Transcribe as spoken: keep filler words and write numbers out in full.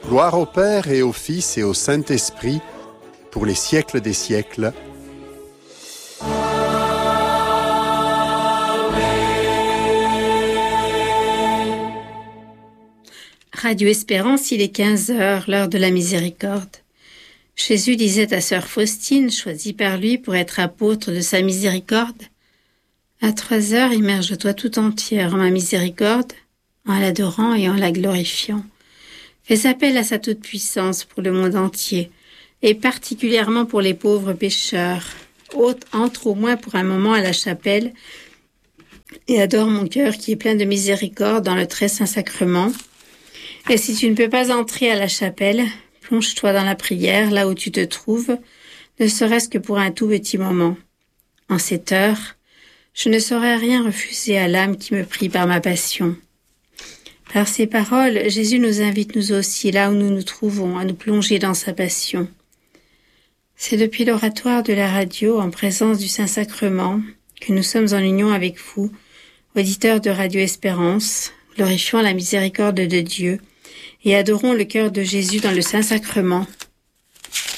Gloire au Père et au Fils et au Saint-Esprit, pour les siècles des siècles. Radio Espérance, il est quinze heures, l'heure de la miséricorde. Jésus disait à sœur Faustine, choisie par lui pour être apôtre de sa miséricorde, « À trois heures, immerge-toi tout entière en ma miséricorde, en l'adorant et en la glorifiant. Fais appel à sa toute-puissance pour le monde entier, et particulièrement pour les pauvres pécheurs. Entre au moins pour un moment à la chapelle et adore mon cœur qui est plein de miséricorde dans le très saint sacrement. Et si tu ne peux pas entrer à la chapelle, plonge-toi dans la prière, là où tu te trouves, ne serait-ce que pour un tout petit moment. En cette heure, je ne saurais rien refuser à l'âme qui me prie par ma passion. » Par ces paroles, Jésus nous invite nous aussi, là où nous nous trouvons, à nous plonger dans sa passion. C'est depuis l'oratoire de la radio, en présence du Saint-Sacrement, que nous sommes en union avec vous, auditeurs de Radio Espérance, glorifiant la miséricorde de Dieu, et adorons le cœur de Jésus dans le Saint-Sacrement,